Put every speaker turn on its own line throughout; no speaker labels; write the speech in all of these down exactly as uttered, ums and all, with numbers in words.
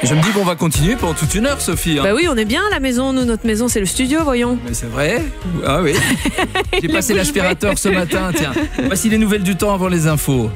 Je me dis qu'on va continuer pendant toute une heure, Sophie. Hein.
Bah oui, on est bien à la maison. Nous, notre maison, c'est le studio, voyons.
Mais c'est vrai. Ah oui. J'ai passé l'aspirateur ce matin. Tiens, voici les nouvelles du temps avant les infos.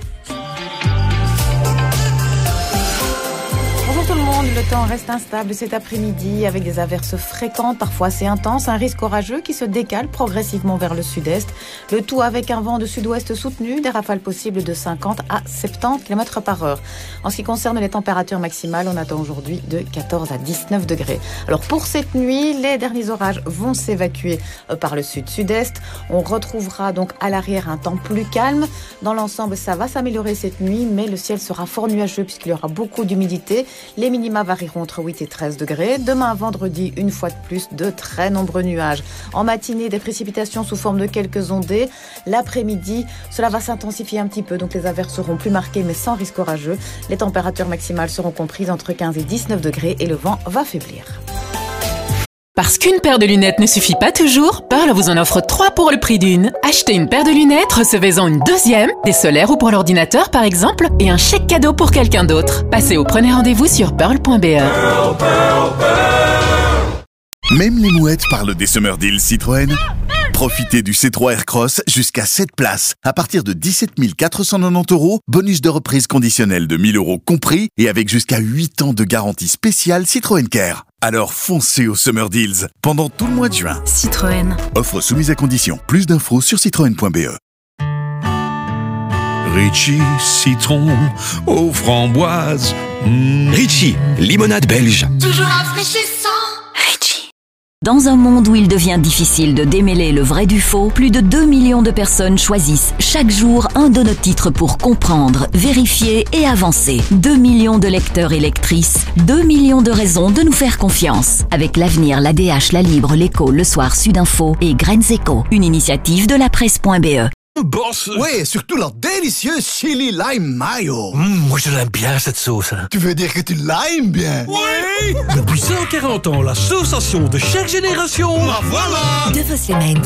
Le temps reste instable cet après-midi avec des averses fréquentes, parfois assez intenses, un risque orageux qui se décale progressivement vers le sud-est. Le tout avec un vent de sud-ouest soutenu, des rafales possibles de cinquante à soixante-dix kilomètres par heure. En ce qui concerne les températures maximales, on attend aujourd'hui de quatorze à dix-neuf degrés. Alors pour cette nuit, les derniers orages vont s'évacuer par le sud-sud-est. On retrouvera donc à l'arrière un temps plus calme. Dans l'ensemble, ça va s'améliorer cette nuit, mais le ciel sera fort nuageux puisqu'il y aura beaucoup d'humidité. Les minima varieront entre huit et treize degrés. Demain, vendredi, une fois de plus, de très nombreux nuages. En matinée, des précipitations sous forme de quelques ondées. L'après-midi, cela va s'intensifier un petit peu, donc les averses seront plus marquées, mais sans risque orageux. Les températures maximales seront comprises entre quinze et dix-neuf degrés et le vent va faiblir.
Parce qu'une paire de lunettes ne suffit pas toujours, Pearl vous en offre trois pour le prix d'une. Achetez une paire de lunettes, recevez-en une deuxième, des solaires ou pour l'ordinateur par exemple, et un chèque cadeau pour quelqu'un d'autre. Passez au premier rendez-vous sur pearl point b e.
Pearl, Pearl, Pearl. Même les mouettes parlent des Summer Deals Citroën. Profitez du C trois Aircross jusqu'à sept places. À partir de dix-sept mille quatre cent quatre-vingt-dix euros, bonus de reprise conditionnel de mille euros compris et avec jusqu'à huit ans de garantie spéciale Citroën Care. Alors foncez aux Summer Deals pendant tout le mois de juin.
Citroën.
Offre soumise à condition. Plus d'infos sur citroën point b e.
Ritchie, citron aux framboises. Mmh.
Ritchie, limonade belge.
Toujours rafraîchissant.
Dans un monde où il devient difficile de démêler le vrai du faux, plus de deux millions de personnes choisissent chaque jour un de nos titres pour comprendre, vérifier et avancer. deux millions de lecteurs et lectrices, deux millions de raisons de nous faire confiance. Avec l'Avenir, l'A D H, La Libre, l'Écho, Le Soir, Sudinfo et Graines Éco, une initiative de la presse point b e.
Boss.
Ouais, surtout leur délicieux chili lime mayo.
Mmh, moi je l'aime bien cette sauce. Hein.
Tu veux dire que tu l'aimes bien?
Oui. Depuis cent quarante ans, la sensation de chaque génération.
La voilà.
De vos semaines.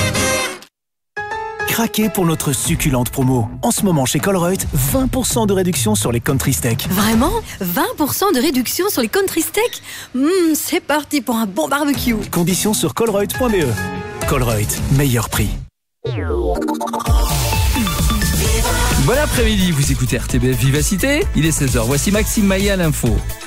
Craquez pour notre succulente promo. En ce moment chez Colruyt, vingt pour cent de réduction sur les country steaks.
Vraiment? vingt pour cent de réduction sur les country steaks? Mmh, c'est parti pour un bon barbecue.
Conditions sur colruyt point b e. Colruyt, meilleur prix.
Bon après-midi, vous écoutez R T B F Vivacité, il est seize heures, voici Maxime Maillet à l'info.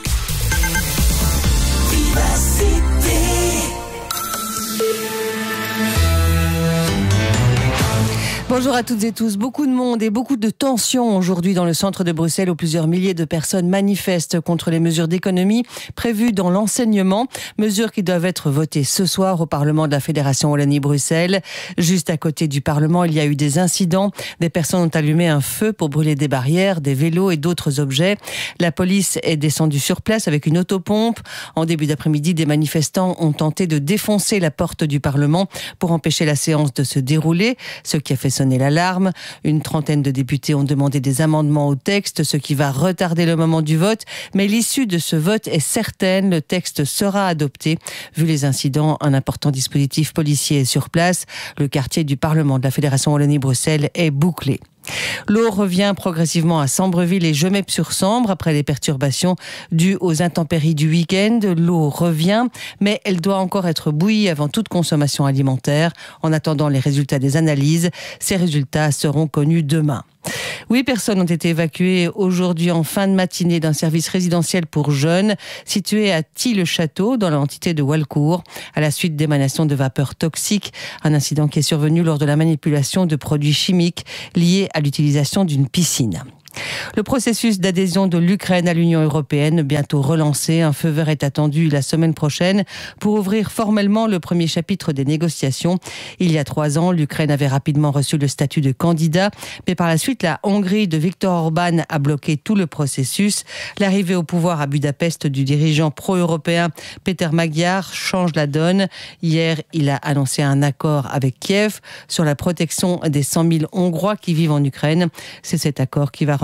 Bonjour à toutes et tous. Beaucoup de monde et beaucoup de tensions aujourd'hui dans le centre de Bruxelles où plusieurs milliers de personnes manifestent contre les mesures d'économie prévues dans l'enseignement. Mesures qui doivent être votées ce soir au Parlement de la Fédération Wallonie-Bruxelles. Juste à côté du Parlement, il y a eu des incidents. Des personnes ont allumé un feu pour brûler des barrières, des vélos et d'autres objets. La police est descendue sur place avec une autopompe. En début d'après-midi, des manifestants ont tenté de défoncer la porte du Parlement pour empêcher la séance de se dérouler, ce qui a fait sonner l'alarme. Une trentaine de députés ont demandé des amendements au texte, ce qui va retarder le moment du vote. Mais l'issue de ce vote est certaine. Le texte sera adopté. Vu les incidents, un important dispositif policier est sur place. Le quartier du Parlement de la Fédération Wallonie-Bruxelles est bouclé. L'eau revient progressivement à Sambreville et Gemep-sur-Sambre après les perturbations dues aux intempéries du week-end. L'eau revient, mais elle doit encore être bouillie avant toute consommation alimentaire. En attendant les résultats des analyses, ces résultats seront connus demain. Huit personnes ont été évacuées aujourd'hui en fin de matinée d'un service résidentiel pour jeunes situé à Thie-le-Château dans l'entité de Walcourt à la suite d'émanations de vapeurs toxiques. Un incident qui est survenu lors de la manipulation de produits chimiques liés à l'utilisation d'une piscine. Le processus d'adhésion de l'Ukraine à l'Union européenne, bientôt relancé, un feu vert est attendu la semaine prochaine pour ouvrir formellement le premier chapitre des négociations. Il y a trois ans, l'Ukraine avait rapidement reçu le statut de candidat, mais par la suite, la Hongrie de Viktor Orban a bloqué tout le processus. L'arrivée au pouvoir à Budapest du dirigeant pro-européen Péter Magyar change la donne. Hier, il a annoncé un accord avec Kiev sur la protection des cent mille Hongrois qui vivent en Ukraine. C'est cet accord qui va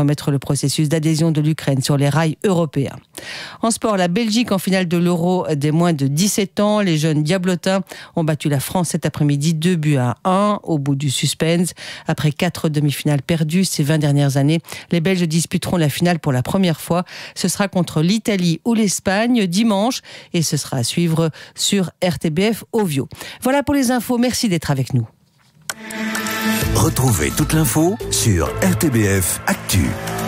remettre le processus d'adhésion de l'Ukraine sur les rails européens. En sport, la Belgique en finale de l'Euro des moins de dix-sept ans. Les jeunes diablotins ont battu la France cet après-midi deux buts à un au bout du suspense. Après quatre demi-finales perdues ces vingt dernières années, les Belges disputeront la finale pour la première fois. Ce sera contre l'Italie ou l'Espagne dimanche et ce sera à suivre sur R T B F Ovio. Voilà pour les infos. Merci d'être avec nous.
Retrouvez toute l'info sur R T B F Actu.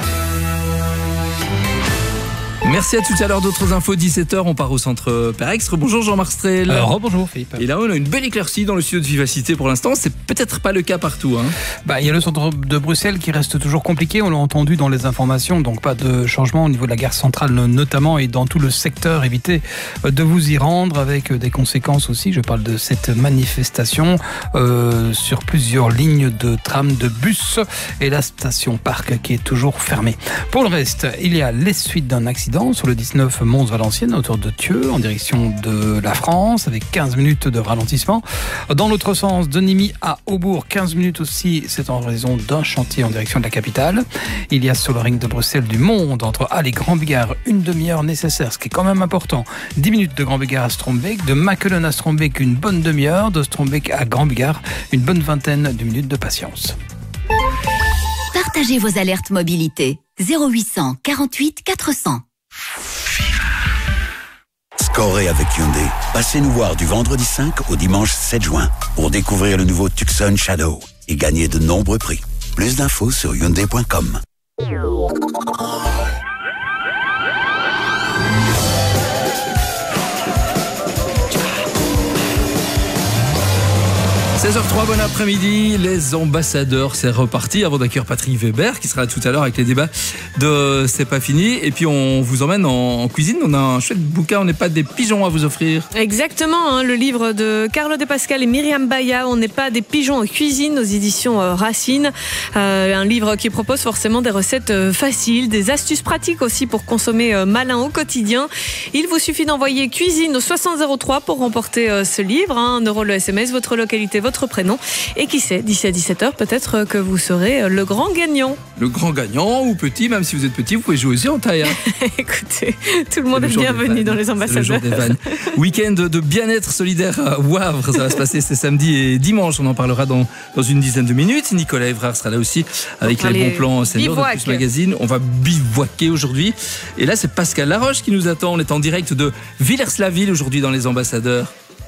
Merci à tout à l'heure, d'autres infos, dix-sept heures, on part au centre Perex. Bonjour Jean-Marc Strel.
Euh, Rebonjour Philippe.
Et là on a une belle éclaircie dans le studio de Vivacité pour l'instant, c'est peut-être pas le cas partout. Hein.
Bah, il y a le centre de Bruxelles qui reste toujours compliqué, on l'a entendu dans les informations, donc pas de changement au niveau de la gare centrale notamment et dans tout le secteur. Évitez de vous y rendre avec des conséquences aussi, je parle de cette manifestation euh, sur plusieurs lignes de tram, de bus et la station Parc qui est toujours fermée. Pour le reste, il y a les suites d'un accident sur le dix-neuf Mons-Valenciennes, autour de Thieux, en direction de la France, avec quinze minutes de ralentissement. Dans l'autre sens, de Nîmes à Aubourg, quinze minutes aussi, c'est en raison d'un chantier en direction de la capitale. Il y a sur le ring de Bruxelles du Monde, entre Halle et Grand-Bigard, une demi-heure nécessaire, ce qui est quand même important. dix minutes de Grand-Bigard à Strombeek, de Mackelen à Strombeek, une bonne demi-heure, de Strombeek à Grand-Bigard, une bonne vingtaine de minutes de patience.
Partagez vos alertes mobilité. zéro huit cent quarante-huit quatre cents.
Scorez avec Hyundai. Passez nous voir du vendredi cinq au dimanche sept juin pour découvrir le nouveau Tucson Shadow et gagner de nombreux prix. Plus d'infos sur hyundai point com.
seize heures zéro trois, bon après-midi, les ambassadeurs, c'est reparti avant d'accueillir Patrick Weber qui sera tout à l'heure avec les débats de C'est pas fini. Et puis on vous emmène en cuisine, on a un chouette bouquin, on n'est pas des pigeons à vous offrir.
Exactement, hein, le livre de Carlo De Pascal et Myriam Baya, On n'est pas des pigeons en cuisine, aux éditions euh, Racine. Euh, un livre qui propose forcément des recettes euh, faciles, des astuces pratiques aussi pour consommer euh, malin au quotidien. Il vous suffit d'envoyer cuisine au soixante zéro trois pour remporter euh, ce livre, hein, un euro le S M S, votre localité, votre prénom. Et qui sait, d'ici à dix-sept heures, peut-être que vous serez le grand gagnant.
Le grand gagnant ou petit, même si vous êtes petit, vous pouvez jouer aussi en taille. Hein.
Écoutez, tout le monde est, est bienvenu dans les ambassadeurs.
C'est le jour des vannes. Week-end de bien-être solidaire à Wavre, ça va se passer ce samedi et dimanche. On en parlera dans, dans une dizaine de minutes. Nicolas Evrard sera là aussi avec les bons plans seniors de Plus Magazine. On va bivouaquer aujourd'hui. Et là, c'est Pascal Laroche qui nous attend. On est en direct de Villers-la-Ville aujourd'hui dans les ambassadeurs.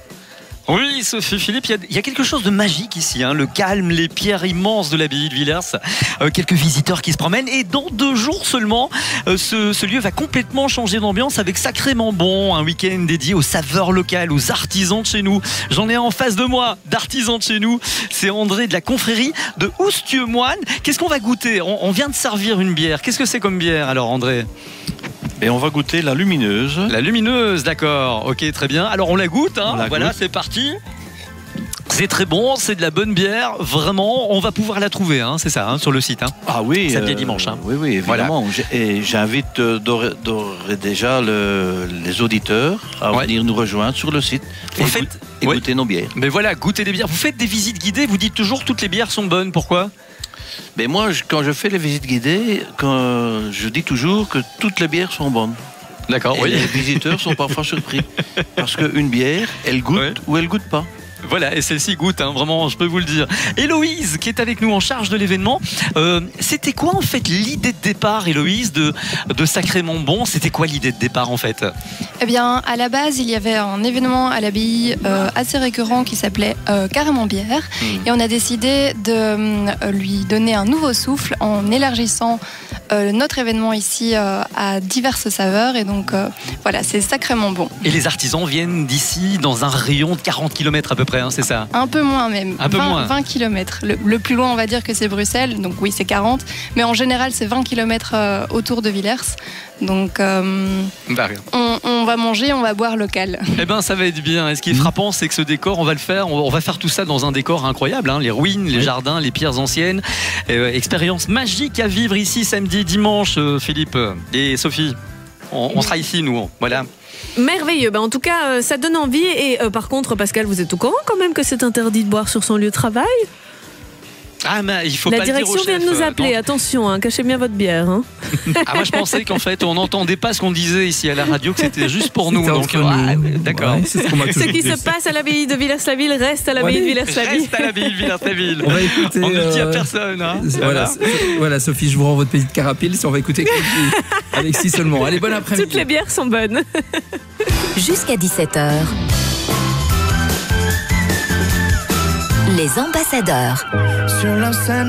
Oui, Sophie Philippe, il y, y a quelque chose de magique ici, hein, le calme, les pierres immenses de l'abbaye de Villers, euh, quelques visiteurs qui se promènent et dans deux jours seulement, euh, ce, ce lieu va complètement changer d'ambiance avec Sacrément Bon, un week-end dédié aux saveurs locales, aux artisans de chez nous. J'en ai un en face de moi d'artisans de chez nous, c'est André de la confrérie de Oustieux-Moine. Qu'est-ce qu'on va goûter ? on, on vient de servir une bière, qu'est-ce que c'est comme bière alors André ?
Et on va goûter la lumineuse.
La lumineuse, d'accord. Ok, très bien. Alors on la goûte, hein. La voilà, goûte. C'est parti. C'est très bon, c'est de la bonne bière. Vraiment, on va pouvoir la trouver, hein, c'est ça, hein, sur le site. Hein.
Ah oui.
Samedi
euh,
et dimanche. Hein.
Oui, oui, évidemment. Voilà. Et j'invite euh, d'ores et déjà le, les auditeurs à ouais. venir nous rejoindre sur le site.
Vous
et
faites
goûter, et oui. goûter nos bières.
Mais voilà, goûter des bières. Vous faites des visites guidées, vous dites toujours toutes les bières sont bonnes. Pourquoi ?
Mais moi, quand je fais les visites guidées, quand je dis toujours que toutes les bières sont bonnes.
D'accord,
et
oui.
Les visiteurs sont parfois surpris. Parce qu'une bière, elle goûte ouais. ou elle goûte pas.
Voilà, et celle-ci goûte, hein, vraiment, je peux vous le dire. Héloïse, qui est avec nous en charge de l'événement. Euh, c'était quoi, en fait, l'idée de départ, Héloïse, de, de Sacrément Bon ? C'était quoi l'idée de départ, en fait ?
Eh bien, à la base, il y avait un événement à l'abbaye euh, assez récurrent qui s'appelait euh, Carrément Bière. Mmh. Et on a décidé de euh, lui donner un nouveau souffle en élargissant euh, notre événement ici euh, à diverses saveurs. Et donc, euh, voilà, c'est Sacrément Bon.
Et les artisans viennent d'ici dans un rayon de quarante kilomètres à peu près. Hein, c'est ça.
Un peu moins même,
un peu
vingt,
moins.
vingt kilomètres. Le, le plus loin on va dire que c'est Bruxelles, donc oui c'est quarante, mais en général c'est vingt kilomètres euh, autour de Villers. Donc euh,
bah,
on, on va manger, on va boire local.
Eh ben ça va être bien. Et ce qui est frappant c'est que ce décor, on va le faire, on va faire tout ça dans un décor incroyable, hein, les ruines, les oui. jardins, les pierres anciennes. Euh, expérience magique à vivre ici samedi, dimanche, euh, Philippe et Sophie. On, on sera ici nous, voilà.
Merveilleux, ben en tout cas euh, ça donne envie et euh, par contre Pascal vous êtes au courant quand même que c'est interdit de boire sur son lieu de travail ?
Ah, mais il faut
La
pas
direction
le dire au
vient
chef,
de nous
euh,
appeler.
non.
Attention, hein, cachez bien votre bière. Hein.
Ah, moi je pensais qu'en fait on n'entendait pas ce qu'on disait ici à la radio, que c'était juste pour nous. Donc,
entre
ah,
nous.
d'accord.
Ouais, c'est ce qu'on m'a
Ce
toujours
qui
dit.
se passe à l'abbaye de Villers-la-Ville reste à l'abbaye
Ouais.
de Villers-la-Ville.
Reste à l'abbaye de Villers-la-Ville.
On va écouter.
On ne le dit à
euh,
personne. Hein.
Voilà, so- voilà, Sophie, je vous rends votre petite carapille. Si on va écouter Alexis seulement. Allez, bon après-midi.
Toutes les bières sont bonnes.
Jusqu'à dix-sept heures. Les ambassadeurs.
Sur la scène.